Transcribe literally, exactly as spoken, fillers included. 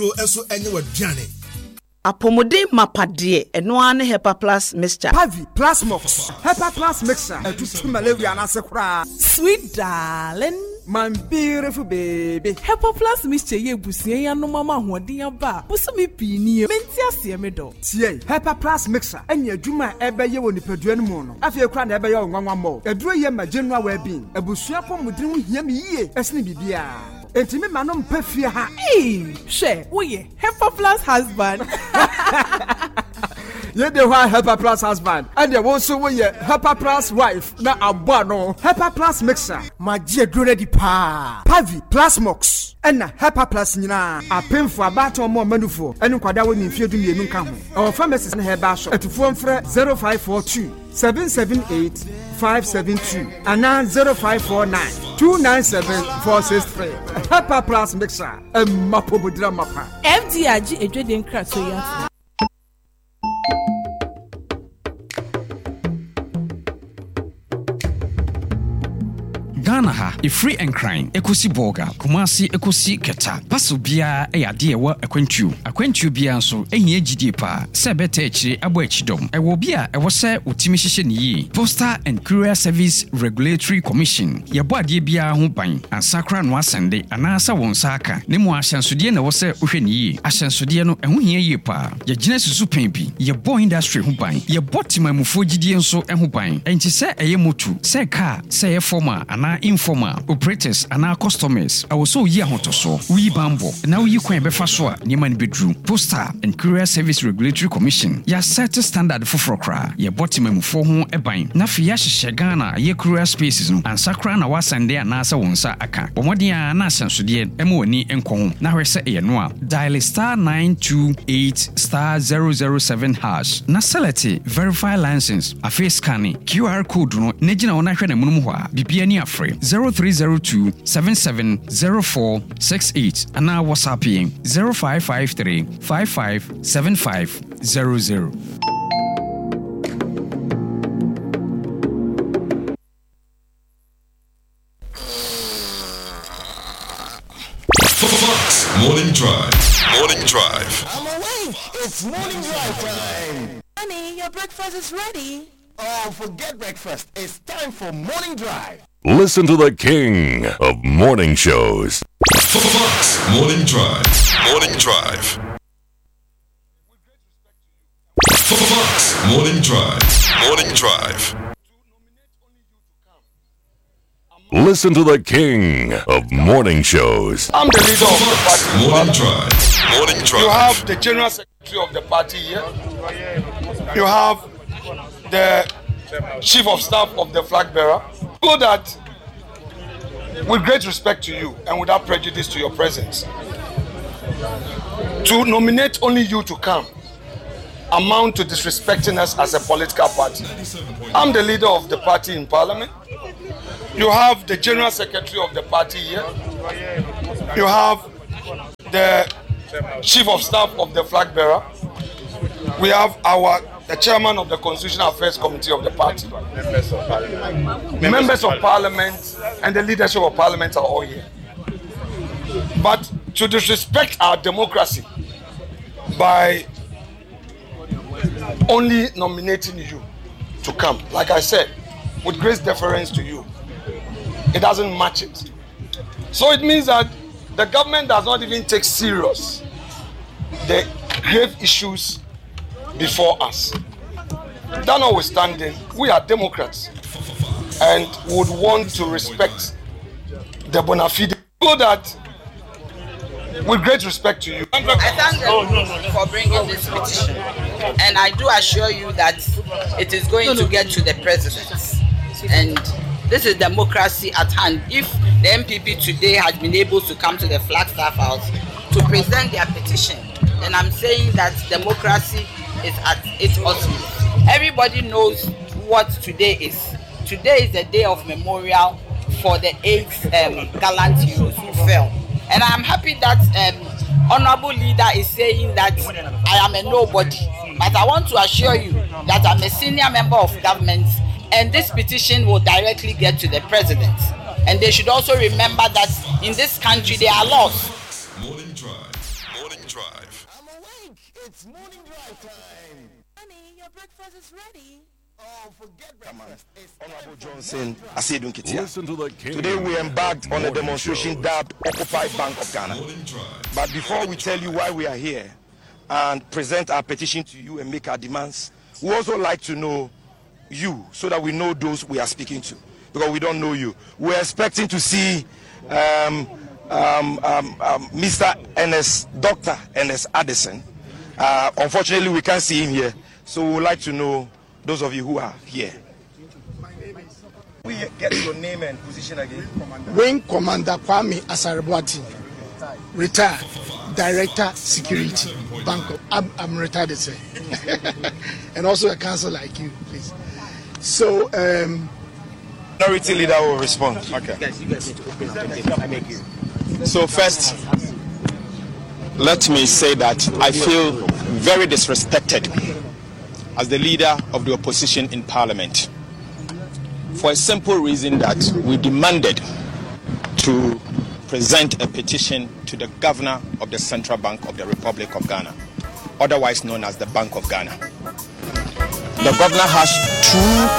Eso anywhere Johnny. Apomode mapade eno ane Hepa Plus mixture. Pavi Plus Mox. Hepa Plus mixture. Etutu malaria na sekura. Sweet darling, my beautiful baby. Hepa Plus mixture ye busie ya no mama hoden aba. Busumi pini menti ase me do. Tie Hepa Plus mixture enya adwuma ebeye wo nipadua no mu no. Afie kura na ebeye onwanwa mo. Eduro ye ma general well being. Ebusua pomodin ho hia me yie. Esne bibia. Enti me manom pafie ha. Eh, she, wo ye Hepa Plus husband. Ye de wa Hepa Plus husband. And ye wo so wo ye Hepa Plus wife na abo no. Hepa Plus mixer. Magie dure di pa. Pavi Plus Mox. Ena Hepa Plus nyina. Apemfo abato mo manufo. Enu kwada wo nimfie du mienu nka ho. Our pharmacist na heba shop. Etufo mfre zero five four two seven seven eight five seven two and zero five four nine two nine seven four six three. Hepa Plus mixer. Emapo bodira mapa. F D I G edwede nkra so ya. Ghana ha, a free and crying, Ekosi Boga, Kumasi Ekosi Keta, Paso Bia, a idea wa a quentu, a quentu bianso, a ye gidipa, Sabetechi, a wetchidom, a wobia, a wase, Utimishin ye, Posta and Courier Service Regulatory Commission, Yabadi Bia Humpine, and Sacra Nwasande, and Asa Wonsaka, Nemo Ashansudiana was a Usheni, Ashansudiano, and we hear ye pa, your genesis supempi, your boy industry Humpine, your botima Mufujidianso and Humpine, and to say a yemutu, say car, say a former, and informal operators and our customers. I was so year hoto so we bambo. Now you can be faswa Niman bedroom, Posta and Courier Service Regulatory Commission. Ya set a standard for frokra. Ya bottom for home a bine. Nafiyash Shagana, ye courier spaces and Sakra na wasande and Nasa wonsa aka. Omodia Nasan Sudian, Emoni and Kong. Now we say a noa. Dial star nine two eight star zero zero seven hash. Nasalati verify license. A face scanning Q R code no Nejina on Naka Munumwa. Bipiani free. zero three zero two seven seven zero four six eight and now WhatsApping zero five five three five five seven five zero zero. Morning Drive. Morning Drive. I'm awake. It's morning drive time. Honey, your breakfast is ready. Oh, forget breakfast. It's time for morning drive. Listen to the king of morning shows. Fox Morning Drive. Morning Drive. Fox Morning Drive. Morning Drive. Listen to the king of morning shows. I'm the leader of the party. Morning Drive. Morning Drive. You have the general secretary of the party here. You have the chief of staff of the flag bearer. So that, with great respect to you and without prejudice to your presence, to nominate only you to come amount to disrespecting us as a political party. I'm the leader of the party in parliament. You have the general secretary of the party here. You have the chief of staff of the flag bearer. We have our the chairman of the Constitutional Affairs Committee of the party. Members of Parliament. Members of Parliament and the leadership of Parliament are all here. But to disrespect our democracy by only nominating you to come, like I said, with great deference to you, it doesn't match it. So it means that the government does not even take serious the grave issues before us. That notwithstanding, we are Democrats and would want to respect the bona fide. So that, with great respect to you, I thank them for bringing this petition, and I do assure you that it is going to get to the president. And this is democracy at hand. If the M P P today had been able to come to the Flagstaff House to present their petition, then I'm saying that democracy is at its ultimate. Everybody knows what today is. Today is the day of memorial for the eight um, gallant heroes who fell. And I'm happy that um, honorable leader is saying that I am a nobody. But I want to assure you that I'm a senior member of government, and this petition will directly get to the president. And they should also remember that in this country there are laws. Morning Drive. Morning Drive. Drive. I'm awake. It's morning drive time. Honey, your breakfast is ready. Oh, forget breakfast. It's Honorable Johnson, Asidun Kitia. Listen to the king. Today we embarked on a Morning demonstration shows. dubbed Occupy Bank of Ghana. Morning Drive. But before we tell you why we are here and present our petition to you and make our demands, we also like to know you so that we know those we are speaking to, because we don't know you. We're expecting to see um, um, um, um, Mister Ernest, Doctor Ernest Addison. Uh, unfortunately, we can't see him here, so we would like to know those of you who are here. We get your name and position again. Wing Commander Kwame Asaribuati, retired Director Security, Bangkok. I'm, I'm retired, sir. And also a council like you, please. So, um, Minority leader will respond. Okay. So first, let me say that I feel very disrespected as the leader of the opposition in Parliament, for a simple reason that we demanded to present a petition to the Governor of the Central Bank of the Republic of Ghana, otherwise known as the Bank of Ghana. The governor has two